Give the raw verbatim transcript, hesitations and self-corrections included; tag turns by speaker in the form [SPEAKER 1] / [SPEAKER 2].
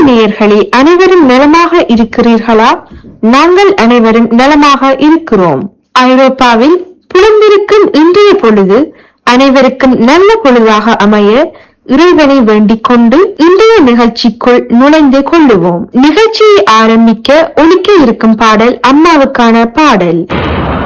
[SPEAKER 1] நேயர்களே, அனைவரும் நலமாக இருக்கிறீர்களா? நாங்கள் அனைவரும் நலமாக இருக்கிறோம். ஐரோப்பாவில் புலம்பிருக்கும் இன்றைய பொழுது அனைவருக்கும் நல்ல பொழுதாக அமைய இறைவனை வேண்டிக் கொண்டு இன்றைய நிகழ்ச்சிக்குள் நுழைந்து கொள்ளுவோம். நிகழ்ச்சியை ஆரம்பிக்க ஒலிக்க இருக்கும் பாடல் அம்மாவுக்கான பாடல்.